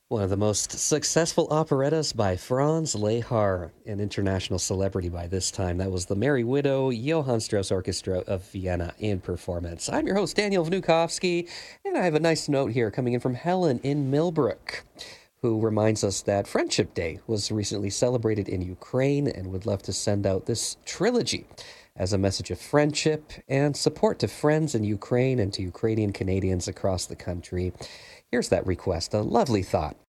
One of the most successful operettas by Franz Lehár, an international celebrity by this time. That was the Merry Widow Johann Strauss Orchestra of Vienna in performance. I'm your host, Daniel Vnukovsky, and I have a nice note here coming in from Helen in Millbrook, who reminds us that Friendship Day was recently celebrated in Ukraine and would love to send out this trilogy as a message of friendship and support to friends in Ukraine and to Ukrainian Canadians across the country. Here's that request, a lovely thought.